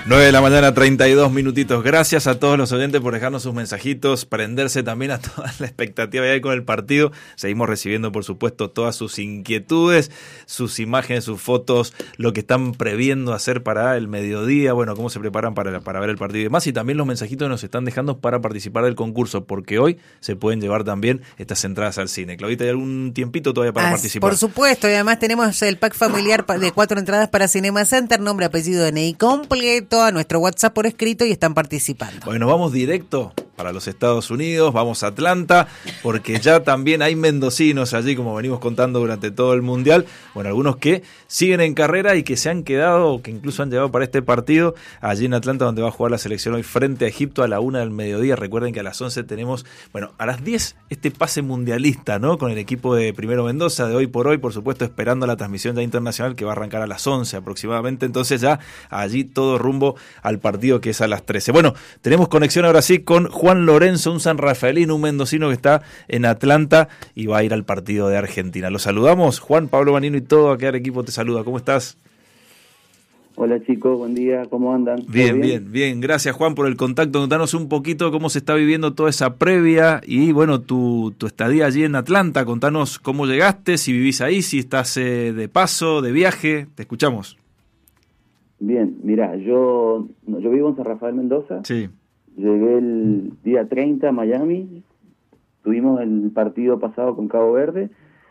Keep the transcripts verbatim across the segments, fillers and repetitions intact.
nueve de la mañana, treinta y dos minutitos. Gracias a todos los oyentes por dejarnos sus mensajitos, prenderse también a toda la expectativa que hay con el partido. Seguimos recibiendo, por supuesto, todas sus inquietudes, sus imágenes, sus fotos, lo que están previendo hacer para el mediodía, bueno, cómo se preparan para, para ver el partido y demás. Y también los mensajitos que nos están dejando para participar del concurso, porque hoy se pueden llevar también estas entradas al cine. Claudita, ¿hay algún tiempito todavía para As, participar? Por supuesto, y además tenemos el pack familiar de cuatro entradas para Cinema Center, nombre, apellido, D N I completo, a nuestro WhatsApp por escrito y están participando. Bueno, vamos directo para los Estados Unidos, vamos a Atlanta, porque ya también hay mendocinos allí, como venimos contando durante todo el Mundial. Bueno, algunos que siguen en carrera y que se han quedado, que incluso han llegado para este partido, allí en Atlanta, donde va a jugar la selección hoy frente a Egipto a la una del mediodía. Recuerden que a las once tenemos, bueno, a las diez este pase mundialista, ¿no? Con el equipo de Primero Mendoza, de Hoy por Hoy, por supuesto, esperando la transmisión ya internacional que va a arrancar a las once aproximadamente. Entonces ya allí todo rumbo al partido que es a las trece. Bueno, tenemos conexión ahora sí con Juan Lorenzo, un sanrafaelino, un mendocino que está en Atlanta y va a ir al partido de Argentina. Lo saludamos, Juan, Pablo Banino y todo, aquí al equipo te saluda. ¿Cómo estás? Hola chicos, buen día, ¿cómo andan? Bien, bien, bien, bien. Gracias Juan por el contacto. Contanos un poquito cómo se está viviendo toda esa previa y bueno, tu, tu estadía allí en Atlanta. Contanos cómo llegaste, si vivís ahí, si estás eh, de paso, de viaje. Te escuchamos. Bien, mira, yo, yo vivo en San Rafael, Mendoza. Sí. Llegué el día treinta a Miami, tuvimos el partido pasado con Cabo Verde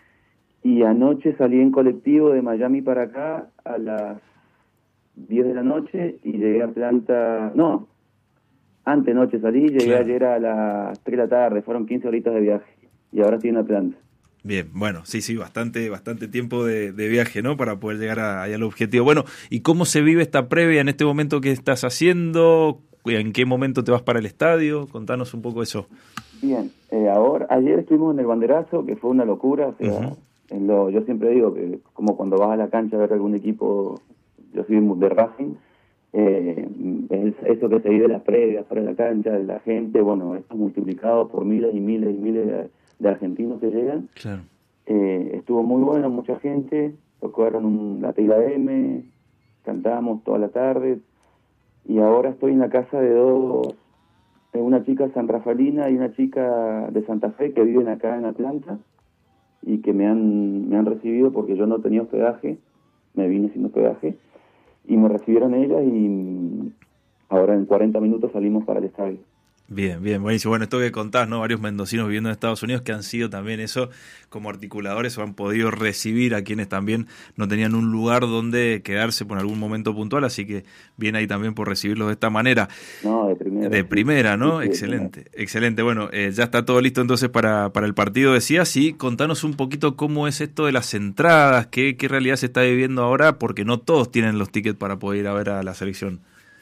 y anoche salí en colectivo de Miami para acá a las diez de la noche y llegué a Atlanta, no, antenoche salí, llegué Claro. ayer a las tres de la tarde, fueron quince horitas de viaje y ahora estoy en Atlanta. Bien, bueno, sí, sí, bastante bastante tiempo de, de viaje, ¿no? Para poder llegar a, ahí al objetivo. Bueno, ¿y cómo se vive esta previa en este momento que estás haciendo? ¿En qué momento te vas para el estadio? Contanos un poco eso. Bien, eh, ahora, ayer estuvimos en el banderazo, que fue una locura, o sea, Uh-huh. en lo, yo siempre digo que como cuando vas a la cancha a ver algún equipo, yo soy de Racing, eh, es eso que se vive las previas para la cancha, de la gente, bueno, esto multiplicado por miles y miles y miles de, de argentinos que llegan. Claro. Eh, estuvo muy bueno, mucha gente, tocaron un, la Tila M, cantamos toda la tarde, y ahora estoy en la casa de dos, de una chica sanrafaelina y una chica de Santa Fe que viven acá en Atlanta y que me han me han recibido porque yo no tenía hospedaje, me vine sin hospedaje y me recibieron ellas y ahora en cuarenta minutos salimos para el estadio. Bien, bien, buenísimo. Bueno, esto que contás, ¿no? Varios mendocinos viviendo en Estados Unidos que han sido también eso como articuladores o han podido recibir a quienes también no tenían un lugar donde quedarse por algún momento puntual, así que bien ahí también por recibirlos de esta manera. No, de primera. De primera, ¿no? Sí, sí, excelente, excelente. Bueno, eh, ya está todo listo entonces para, para el partido, decías, y contanos un poquito cómo es esto de las entradas, qué, qué realidad se está viviendo ahora, porque no todos tienen los tickets para poder ir a ver a la selección.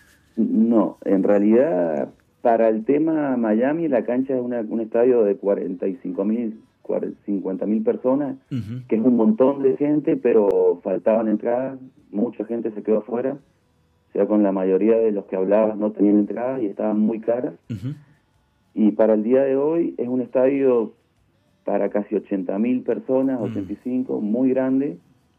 No, en realidad... Para el tema Miami, la cancha es una, un estadio de cuarenta y cinco mil, cincuenta mil personas, uh-huh. que es un montón de gente, pero faltaban entradas, mucha gente se quedó afuera, o sea, con la mayoría de los que hablabas no tenían entradas y estaban muy caras. Uh-huh. Y para el día de hoy es un estadio para casi ochenta mil personas, uh-huh. ochenta y cinco, muy grande,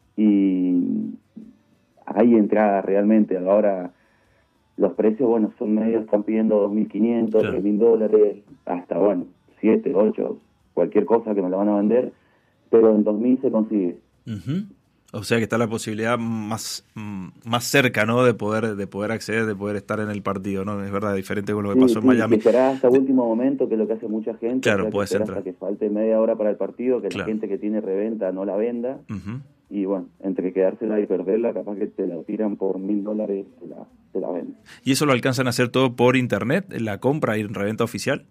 y hay entradas realmente. Ahora... Los precios, bueno, son medios, están pidiendo dos mil quinientos, tres mil dólares, hasta, bueno, siete, ocho, cualquier cosa que me la van a vender, pero en dos mil se consigue. Uh-huh. O sea que está la posibilidad más más cerca, ¿no? De poder de poder acceder, de poder estar en el partido, ¿no? Es verdad, diferente con lo que sí, pasó sí, en Miami. Que será hasta último momento, que es lo que hace mucha gente. Claro, o sea, puedes que entrar. Hasta que falte media hora para el partido, que claro. la gente que tiene reventa no la venda. Uh-huh. Y bueno, entre quedársela y perderla, capaz que te la tiran por mil dólares, te la, te la venden. ¿Y eso lo alcanzan a hacer todo por internet, la compra y reventa oficial?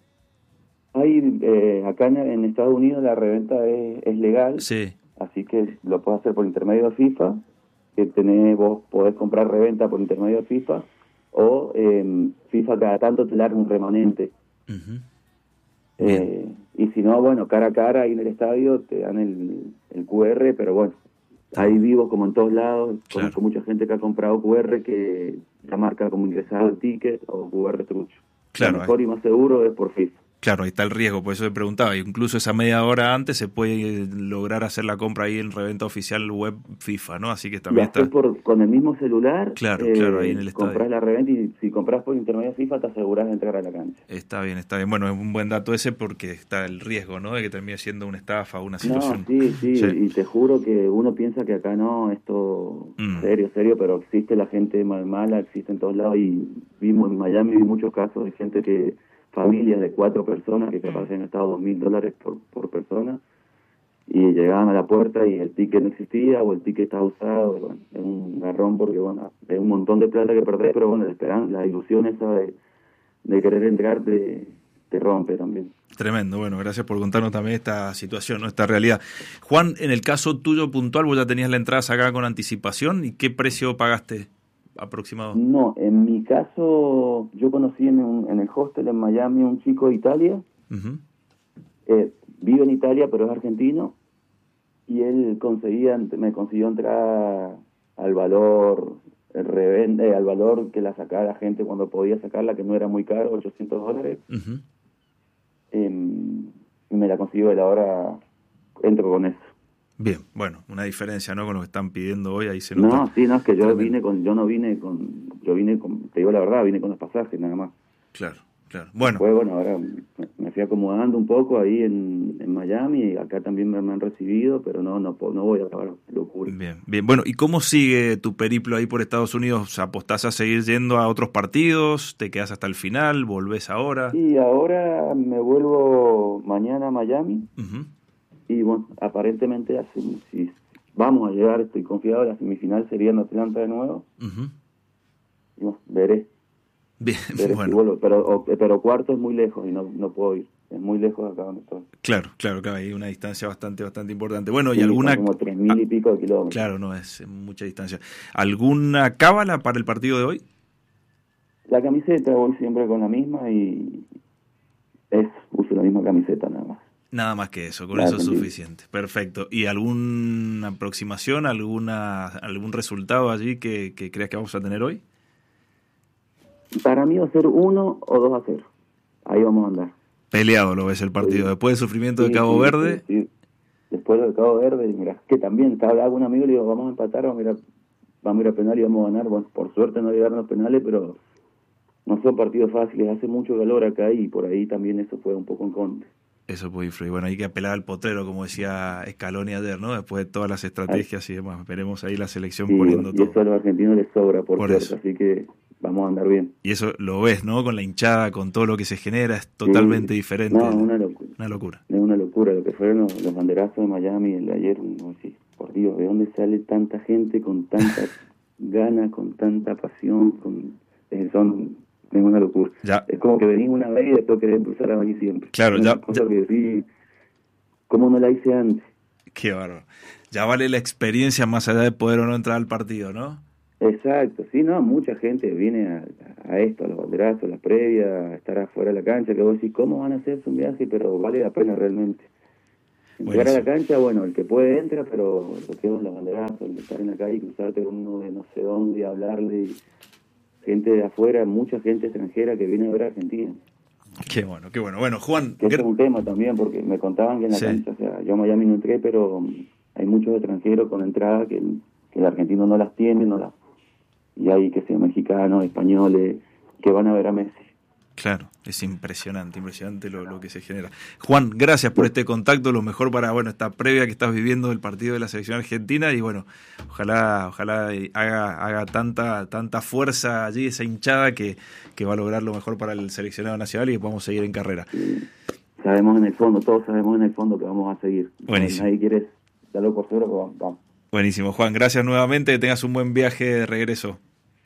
Hay, eh, acá en, en Estados Unidos la reventa es, es legal, sí. Así que lo puedes hacer por intermedio de FIFA, que tenés, vos podés comprar reventa por intermedio de FIFA, o eh, FIFA cada tanto te larga un remanente. Uh-huh. Eh, y si no, bueno, cara a cara ahí en el estadio te dan el, el Q R, pero bueno, ahí vivo como en todos lados, claro. Conozco mucha gente que ha comprado Q R que la marca como ingresado el ticket o Q R trucho. Claro, Lo mejor ahí. y más seguro es por FIFA. Claro, ahí está el riesgo, por eso te preguntaba. Incluso esa media hora antes se puede lograr hacer la compra ahí en reventa oficial web FIFA, ¿no? Así que también está... Por, con el mismo celular, claro, eh, claro, ahí en el estadio. Compras la reventa y si compras por intermedio de FIFA te aseguras de entrar a la cancha. Está bien, está bien. Bueno, es un buen dato ese porque está el riesgo, ¿no? De que termine siendo una estafa o una situación. No, sí, sí, sí, y te juro que uno piensa que acá no, esto mm. serio, serio, pero existe la gente mala, existe en todos lados y vimos en Miami vi muchos casos de gente que... familias de cuatro personas que capaz han gastado dos mil dólares por, por persona y llegaban a la puerta y el ticket no existía o el ticket estaba usado. Bueno, es un garrón porque bueno, es un montón de plata que perdés, pero bueno, la esperanza, la ilusión esa de, de querer entrar te, te rompe también. Tremendo, bueno, gracias por contarnos también esta situación, ¿no? Esta realidad. Juan, en el caso tuyo puntual, vos ya tenías la entrada sacada con anticipación, ¿y qué precio pagaste aproximado? No, en mi caso, yo conocí en, un, en el hostel en Miami un chico de Italia, uh-huh. eh, vive en Italia pero es argentino, y él conseguía, me consiguió entrar al valor, el revende, al valor que la sacaba la gente cuando podía sacarla, que no era muy caro, ochocientos dólares, uh-huh. eh, y me la consiguió él, ahora entro con eso. Bien, bueno, una diferencia, ¿no? Con lo que están pidiendo hoy, ahí se nota. No, sí, no, es que yo vine con, yo no vine con, yo vine con, te digo la verdad, vine con los pasajes nada más. Claro, claro. Bueno. Después, bueno, ahora me, me fui acomodando un poco ahí en, en Miami, y acá también me, me han recibido, pero no, no, no voy a acabar locura. Bien, bien. Bueno, ¿y cómo sigue tu periplo ahí por Estados Unidos? ¿Apostás a seguir yendo a otros partidos? ¿Te quedas hasta el final? ¿Volvés ahora? Sí, ahora me vuelvo mañana a Miami. Uh-huh. Y bueno, aparentemente así, si vamos a llegar, estoy confiado, la semifinal sería en Atlanta de nuevo. Uh-huh. Y bueno, veré. Bien, veré bueno. Si vuelvo. Pero, o, pero cuarto es muy lejos y no, no puedo ir. Es muy lejos de acá donde estoy. Claro, claro, claro, hay una distancia bastante, bastante importante. Bueno, sí, ¿y alguna...? Como tres mil y pico de kilómetros. Claro, no, es mucha distancia. ¿Alguna cábala para el partido de hoy? La camiseta, voy siempre con la misma y es uso la misma camiseta nada más. Nada más que eso, con claro, eso es suficiente. Perfecto. ¿Y alguna aproximación, alguna algún resultado allí que, que creas que vamos a tener hoy? Para mí va a ser uno o dos a cero. Ahí vamos a andar. Peleado lo ves el partido. Sí. Después del sufrimiento sí, de Cabo sí, Verde. Sí, sí. Después de Cabo Verde, mira, que también estaba hablando con un amigo y le digo, vamos a empatar, vamos a ir a, vamos a, ir a penal y vamos a ganar. Bueno, por suerte no llegaron los penales, pero no son partidos fáciles. Hace mucho calor acá y por ahí también eso fue un poco en contra. Eso puede influir. Bueno, hay que apelar al potrero, como decía Scaloni ayer, ¿no? Después de todas las estrategias y demás. Veremos ahí la selección sí, poniendo y todo. Y eso a los argentinos les sobra, por, por suerte, eso. Así que vamos a andar bien. Y eso lo ves, ¿no? Con la hinchada, con todo lo que se genera, es totalmente sí. diferente. No, una locura. Una locura. Es una locura. Lo que fueron los, los banderazos de Miami el de ayer, no, sí, por Dios, ¿de dónde sale tanta gente con tanta ganas, con tanta pasión? Con eh, son... Es una locura. Ya. Es como que venís una vez y después querés empezar a venir siempre. Claro, es ya. Cosa ya. que decís, ¿cómo no la hice antes? Qué bárbaro. Ya vale la experiencia más allá de poder o no entrar al partido, ¿no? Exacto, sí, no, mucha gente viene a, a esto, a los banderazos, a las previas, a estar afuera de la cancha, que vos decís, ¿cómo van a hacerse un viaje? Pero vale la pena realmente. Llegar a la cancha, bueno, el que puede entra, pero lo que es los banderazos, el estar en la calle y cruzarte con uno de no sé dónde y hablarle, y gente de afuera, mucha gente extranjera que viene a ver a Argentina. Qué bueno, qué bueno. Bueno, Juan... Que es un tema también, porque me contaban que en la sí. cancha, o sea, yo a Miami no entré, pero hay muchos extranjeros con entrada que el, que el argentino no las tiene, no las... y hay que sean mexicanos, españoles, que van a ver a Messi. Claro, es impresionante, impresionante lo, lo que se genera. Juan, gracias por este contacto, lo mejor para bueno esta previa que estás viviendo del partido de la selección argentina y bueno, ojalá ojalá haga haga tanta tanta fuerza allí esa hinchada que, que va a lograr lo mejor para el seleccionado nacional y que podamos seguir en carrera. Sí. Sabemos en el fondo, todos sabemos en el fondo que vamos a seguir. Buenísimo. Nadie quiere darlo por seguro, pero vamos, vamos. Buenísimo, Juan, gracias nuevamente, que tengas un buen viaje de regreso.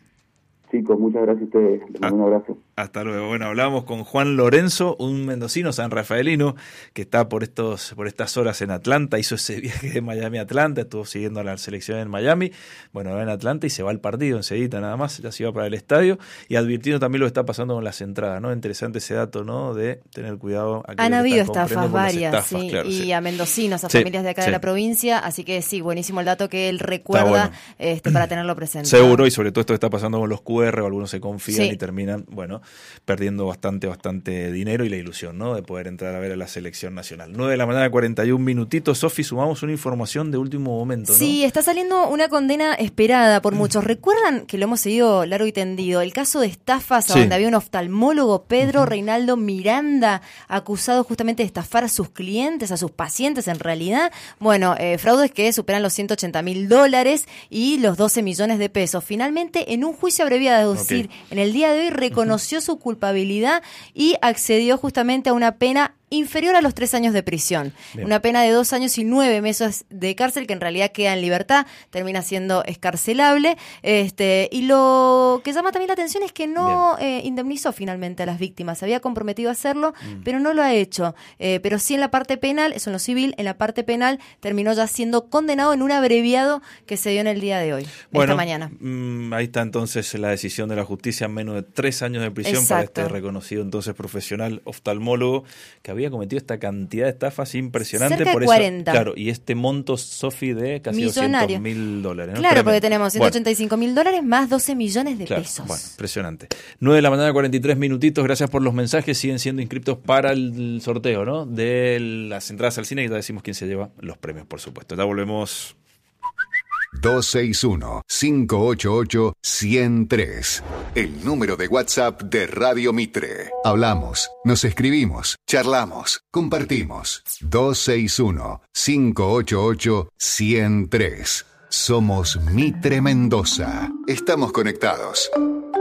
Chicos, muchas gracias a ustedes. Les mando un abrazo. Hasta luego. Bueno, hablamos con Juan Lorenzo, un mendocino sanrafaelino que está por estos por estas horas en Atlanta. Hizo ese viaje de Miami a Atlanta, estuvo siguiendo a la selección en Miami. Bueno, va en Atlanta y se va al partido enseguida nada más. Ya se iba para el estadio y advirtiendo también lo que está pasando con las entradas, ¿no? Interesante ese dato, ¿no? De tener cuidado. A Han habido estafas varias, estafas, sí, claro, y sí. a mendocinos, a sí, familias de acá sí. de la provincia. Así que sí, buenísimo el dato que él recuerda bueno. este, para tenerlo presente. Seguro, y sobre todo esto que está pasando con los Q R cierre, o algunos se confían sí. y terminan, bueno, perdiendo bastante, bastante dinero y la ilusión, ¿no?, de poder entrar a ver a la selección nacional. nueve de la mañana, cuarenta y un minutitos. Sofi, sumamos una información de último momento, ¿no? Sí, está saliendo una condena esperada por muchos. ¿Recuerdan que lo hemos seguido largo y tendido? El caso de estafas, sí. donde había un oftalmólogo, Pedro uh-huh. Reinaldo Miranda, acusado justamente de estafar a sus clientes, a sus pacientes en realidad. Bueno, eh, fraudes que superan los ciento ochenta mil dólares y los doce millones de pesos. Finalmente, en un juicio abreviado, es decir, okay. en el día de hoy reconoció uh-huh. su culpabilidad y accedió justamente a una pena inferior a los tres años de prisión. Bien. Una pena de dos años y nueve meses de cárcel, que en realidad queda en libertad, termina siendo escarcelable. Este, y lo que llama también la atención es que no eh, indemnizó finalmente a las víctimas. Se había comprometido a hacerlo, mm. pero no lo ha hecho. Eh, pero sí en la parte penal, eso en lo civil, en la parte penal terminó ya siendo condenado en un abreviado que se dio en el día de hoy, bueno, esta mañana. Mmm, ahí está entonces la decisión de la justicia, en menos de tres años de prisión. Exacto. Para este reconocido entonces profesional oftalmólogo que había cometido esta cantidad de estafas impresionante. Cerca por de eso, cuarenta. Claro, y este monto, Sofi, de casi doscientos mil dólares. ¿no? Claro, Tremendo. Porque tenemos ciento ochenta y cinco mil bueno. dólares más doce millones de claro, pesos. Bueno, impresionante. nueve de la mañana, cuarenta y tres minutitos. Gracias por los mensajes. Siguen siendo inscriptos para el sorteo, ¿no?, de las entradas al cine, y ya decimos quién se lleva los premios, por supuesto. Ya volvemos. dos seis uno, cinco ocho ocho, uno cero tres. El número de WhatsApp de Radio Mitre. Hablamos, nos escribimos, charlamos, compartimos. dos seis uno, cinco ocho ocho, uno cero tres. Somos Mitre Mendoza. Estamos conectados.